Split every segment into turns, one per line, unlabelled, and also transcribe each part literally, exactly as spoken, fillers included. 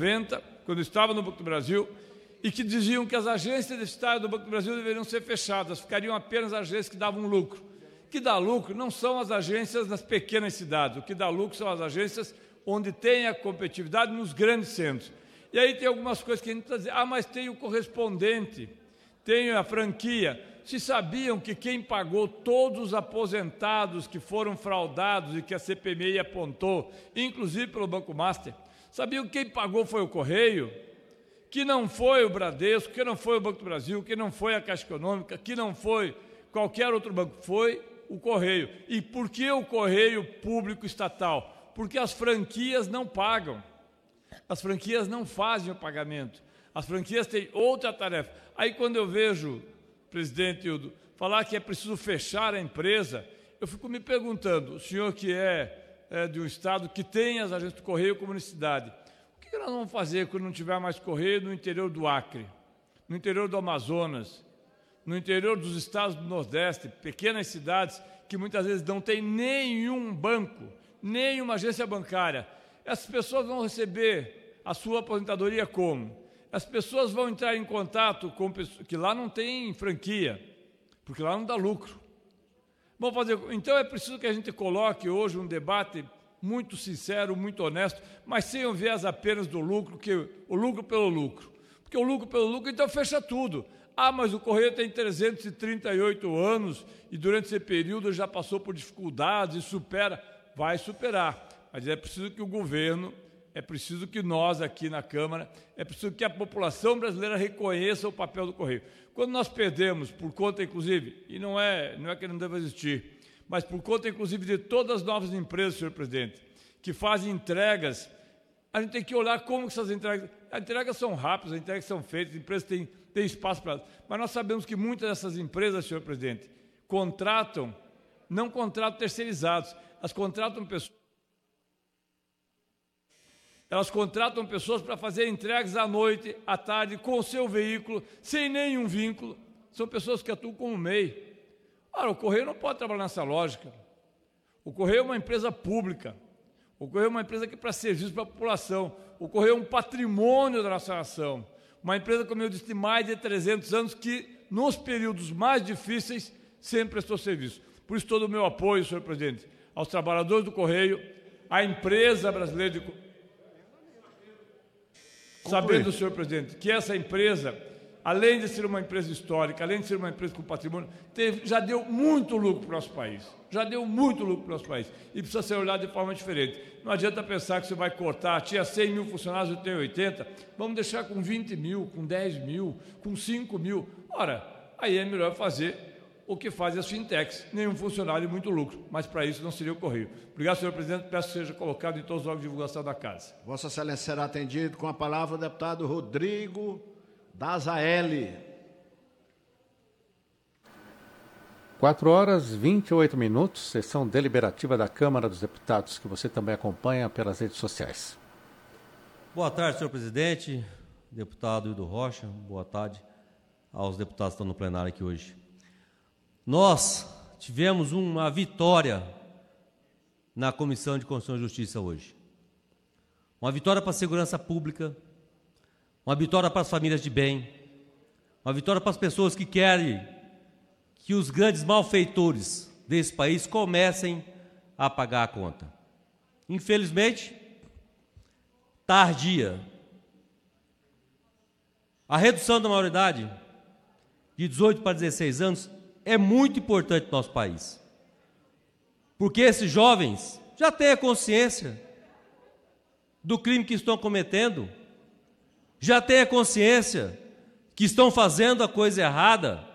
noventa, quando eu estava no Banco do Brasil, e que diziam que as agências deficitárias do Banco do Brasil deveriam ser fechadas, ficariam apenas agências que davam lucro. O que dá lucro não são as agências nas pequenas cidades, o que dá lucro são as agências onde tem a competitividade nos grandes centros. E aí tem algumas coisas que a gente está dizendo, ah, mas tem o correspondente, tem a franquia. Se sabiam que quem pagou todos os aposentados que foram fraudados e que a C P M I apontou, inclusive pelo Banco Master, sabiam que quem pagou foi o Correio, que não foi o Bradesco, que não foi o Banco do Brasil, que não foi a Caixa Econômica, que não foi qualquer outro banco, foi o Correio. E por que o Correio público estatal? Porque as franquias não pagam, as franquias não fazem o pagamento, as franquias têm outra tarefa. Aí quando eu vejo, presidente Hildo, falar que é preciso fechar a empresa, eu fico me perguntando, o senhor que é, é de um estado que tem as agências do Correio como cidade, o que nós vamos fazer quando não tiver mais Correio no interior do Acre, no interior do Amazonas, no interior dos estados do Nordeste, pequenas cidades que muitas vezes não tem nenhum banco, nenhuma agência bancária? Essas pessoas vão receber a sua aposentadoria como? As pessoas vão entrar em contato com pessoas que lá não tem franquia, porque lá não dá lucro. Vamos fazer, então é preciso que a gente coloque hoje um debate muito sincero, muito honesto, mas sem o viés apenas do lucro, que o lucro pelo lucro. Porque o lucro pelo lucro, então fecha tudo. Ah, mas o Correio tem trezentos e trinta e oito anos e durante esse período já passou por dificuldades e supera. Vai superar, mas é preciso que o governo, é preciso que nós aqui na Câmara, é preciso que a população brasileira reconheça o papel do Correio. Quando nós perdemos, por conta inclusive, e não é, não é que não deva existir, mas por conta inclusive de todas as novas empresas, senhor presidente, que fazem entregas, a gente tem que olhar como essas entregas, as entregas são rápidas, as entregas são feitas, as empresas têm, têm espaço para elas, mas nós sabemos que muitas dessas empresas, senhor presidente, contratam, não contratam terceirizados, elas contratam pessoas, elas contratam pessoas para fazer entregas à noite, à tarde, com o seu veículo, sem nenhum vínculo. São pessoas que atuam como M E I. Ora, o Correio não pode trabalhar nessa lógica. O Correio é uma empresa pública. O Correio é uma empresa que é para serviço para a população. O Correio é um patrimônio da nossa nação. Uma empresa, como eu disse, de mais de trezentos anos, que nos períodos mais difíceis sempre prestou serviço. Por isso, todo o meu apoio, senhor presidente, aos trabalhadores do Correio, à empresa brasileira de Correio. Sabendo, senhor presidente, que essa empresa, além de ser uma empresa histórica, além de ser uma empresa com patrimônio, teve, já deu muito lucro para o nosso país. Já deu muito lucro para o nosso país. E precisa ser olhado de forma diferente. Não adianta pensar que você vai cortar, tinha cem mil funcionários, eu tenho oitenta, vamos deixar com vinte mil, com dez mil, com cinco mil. Ora, aí é melhor fazer o que fazem as fintechs, nenhum funcionário e muito lucro, mas para isso não seria o Correio. Obrigado, senhor presidente, peço que seja colocado em todos os órgãos de divulgação da Casa.
Vossa Excelência será atendido com a palavra o deputado Rodrigo Dazaeli.
quatro horas e vinte e oito minutos, sessão deliberativa da Câmara dos Deputados, que você também acompanha pelas redes sociais.
Boa tarde, senhor presidente, deputado Hildo Rocha, boa tarde aos deputados que estão no plenário aqui hoje. Nós tivemos uma vitória na Comissão de Constituição e Justiça hoje. Uma vitória para a segurança pública, uma vitória para as famílias de bem, uma vitória para as pessoas que querem que os grandes malfeitores desse país comecem a pagar a conta. Infelizmente, tardia. A redução da maioridade de dezoito para dezesseis anos é muito importante no nosso país, porque esses jovens já têm a consciência do crime que estão cometendo, já têm a consciência que estão fazendo a coisa errada,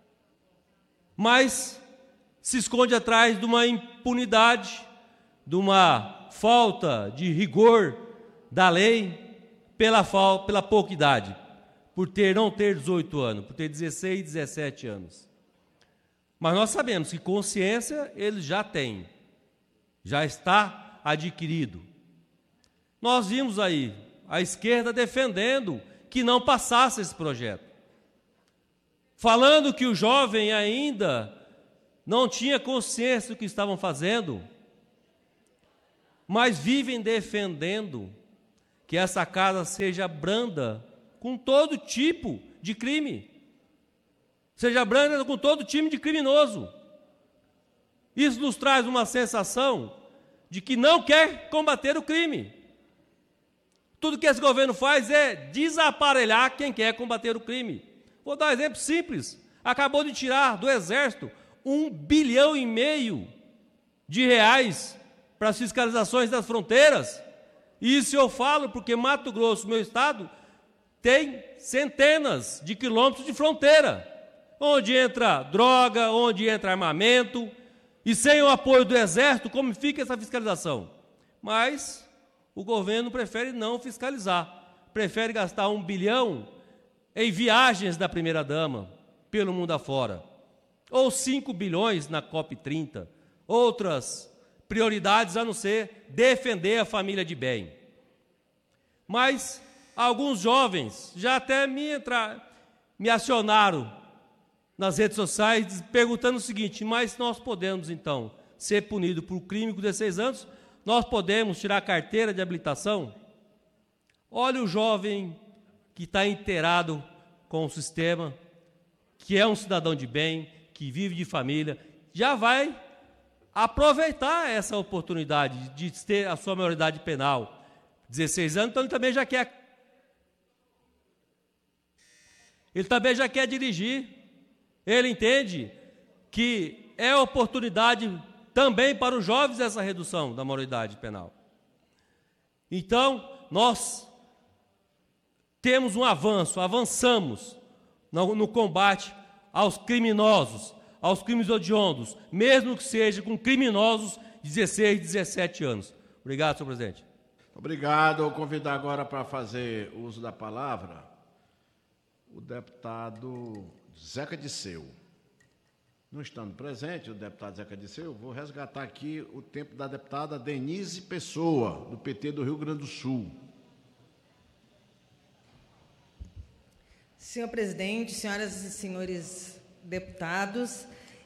mas se esconde atrás de uma impunidade, de uma falta de rigor da lei pela, pela pouca idade, por ter, não ter dezoito anos, por ter dezesseis, dezessete anos. Mas nós sabemos que consciência eles já têm, já está adquirido. Nós vimos aí a esquerda defendendo que não passasse esse projeto, falando que o jovem ainda não tinha consciência do que estavam fazendo, mas vivem defendendo que essa casa seja branda com todo tipo de crime. Seja branda com todo time de criminoso. Isso nos traz uma sensação de que não quer combater o crime. Tudo que esse governo faz é desaparelhar quem quer combater o crime. Vou dar um exemplo simples. Acabou de tirar do Exército um bilhão e meio de reais para as fiscalizações das fronteiras. E isso eu falo porque Mato Grosso, meu estado, tem centenas de quilômetros de fronteira, onde entra droga, onde entra armamento, e sem o apoio do Exército, como fica essa fiscalização? Mas o governo prefere não fiscalizar, prefere gastar um bilhão em viagens da primeira-dama pelo mundo afora, ou cinco bilhões na COP trinta, outras prioridades a não ser defender a família de bem. Mas alguns jovens já até me, entra, me acionaram nas redes sociais perguntando o seguinte: mas nós podemos então ser punidos por crime com dezesseis anos? Nós podemos tirar a carteira de habilitação? Olha o jovem que está inteirado com o sistema, que é um cidadão de bem, que vive de família, já vai aproveitar essa oportunidade de ter a sua maioridade penal. dezesseis anos, então ele também já quer. Ele também já quer dirigir. Ele entende que é oportunidade também para os jovens essa redução da maioridade penal. Então, nós temos um avanço, avançamos no, no combate aos criminosos, aos crimes hediondos, mesmo que seja com criminosos de dezesseis, dezessete anos. Obrigado, senhor presidente.
Obrigado. Vou convidar agora para fazer uso da palavra o deputado Zeca Disseu. Não estando presente, o deputado Zeca Disseu, vou resgatar aqui o tempo da deputada Denise Pessoa, do P T do Rio Grande do Sul.
Senhor presidente, senhoras e senhores deputados,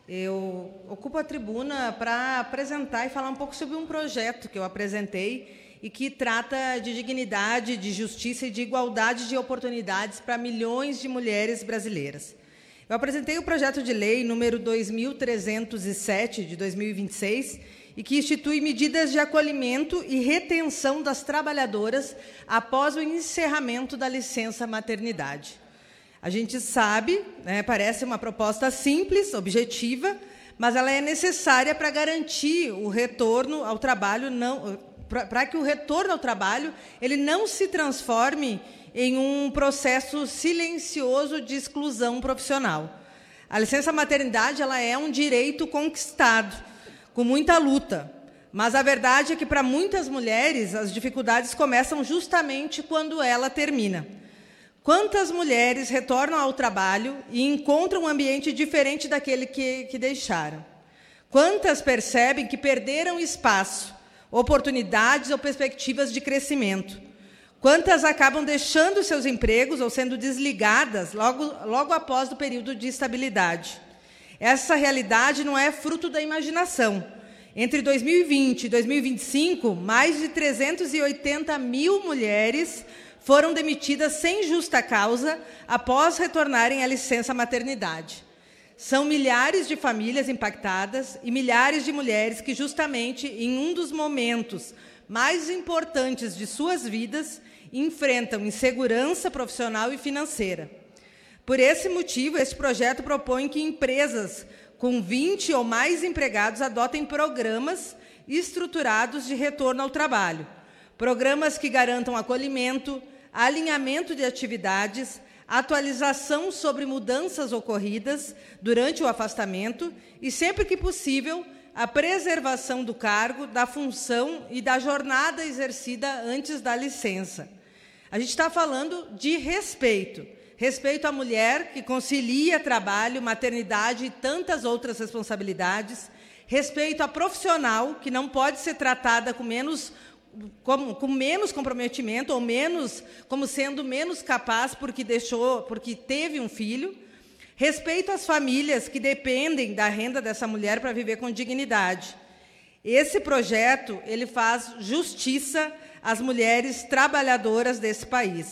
eu ocupo a tribuna para apresentar e falar um pouco sobre um projeto que eu apresentei e que trata de dignidade, de justiça e de igualdade de oportunidades para milhões de mulheres brasileiras. Eu apresentei o projeto de lei número dois mil trezentos e sete, de dois mil e vinte e seis, e que institui medidas de acolhimento e retenção das trabalhadoras após o encerramento da licença maternidade. A gente sabe, né, parece uma proposta simples, objetiva, mas ela é necessária para garantir o retorno ao trabalho, não, para que o retorno ao trabalho ele não se transforme em um processo silencioso de exclusão profissional. A licença maternidade ela é um direito conquistado, com muita luta, mas a verdade é que, para muitas mulheres, as dificuldades começam justamente quando ela termina. Quantas mulheres retornam ao trabalho e encontram um ambiente diferente daquele que, que deixaram? Quantas percebem que perderam espaço, oportunidades ou perspectivas de crescimento? Quantas acabam deixando seus empregos ou sendo desligadas logo, logo após o período de estabilidade? Essa realidade não é fruto da imaginação. Entre dois mil e vinte e dois mil e vinte e cinco, mais de trezentos e oitenta mil mulheres foram demitidas sem justa causa após retornarem à licença maternidade. São milhares de famílias impactadas e milhares de mulheres que, justamente em um dos momentos mais importantes de suas vidas, enfrentam insegurança profissional e financeira. Por esse motivo, este projeto propõe que empresas com vinte ou mais empregados adotem programas estruturados de retorno ao trabalho. Programas que garantam acolhimento, alinhamento de atividades, atualização sobre mudanças ocorridas durante o afastamento e, sempre que possível, a preservação do cargo, da função e da jornada exercida antes da licença. A gente está falando de respeito. Respeito à mulher que concilia trabalho, maternidade e tantas outras responsabilidades. Respeito à profissional que não pode ser tratada com menos, com, com menos comprometimento ou menos, como sendo menos capaz porque deixou, porque teve um filho. Respeito às famílias que dependem da renda dessa mulher para viver com dignidade. Esse projeto ele faz justiça as mulheres trabalhadoras desse país.